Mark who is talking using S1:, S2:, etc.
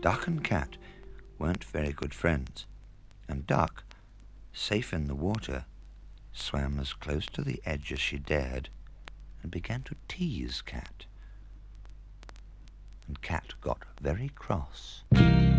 S1: Duck and Cat weren't very good friends, and Duck, safe in the water, swam as close to the edge as she dared and began to tease Cat. And Cat got very cross.